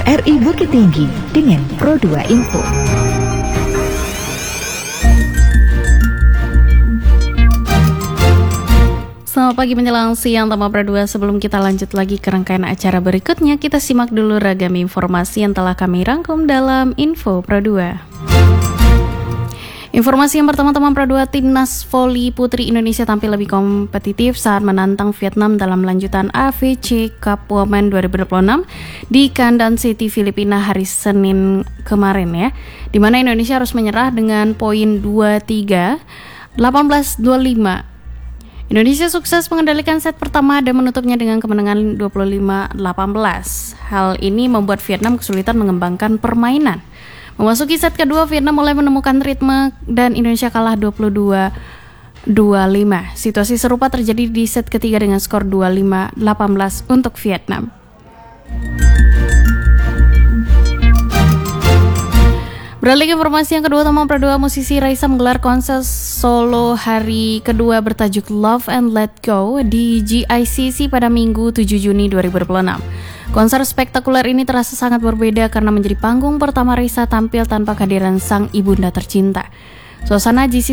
RRI Bukit Tinggi dengan Pro 2 Info. Selamat pagi menjelang siang Tama Pro 2. Sebelum kita lanjut lagi ke rangkaian acara berikutnya, kita simak dulu ragam informasi yang telah kami rangkum dalam Info Pro 2. Informasi yang pertama teman Pro 2, Timnas Voli Putri Indonesia tampil lebih kompetitif saat menantang Vietnam dalam lanjutan AFC Cup Women 2026 di Kandang City, Filipina hari Senin kemarin ya, di mana Indonesia harus menyerah dengan poin 2-3, 18-25. Indonesia sukses mengendalikan set pertama dan menutupnya dengan kemenangan 25-18. Hal ini membuat Vietnam kesulitan mengembangkan permainan. Memasuki set kedua, Vietnam mulai menemukan ritme dan Indonesia kalah 22-25. Situasi serupa terjadi di set ketiga dengan skor 25-18 untuk Vietnam. Beralih ke informasi yang kedua, Teman Pro 2, musisi Raisa menggelar konser solo hari kedua bertajuk Love and Let Go di GICC pada Minggu 7 Juni 2026. Konser spektakuler ini terasa sangat berbeda karena menjadi panggung pertama Raisa tampil tanpa kehadiran sang ibunda tercinta. Suasana GICC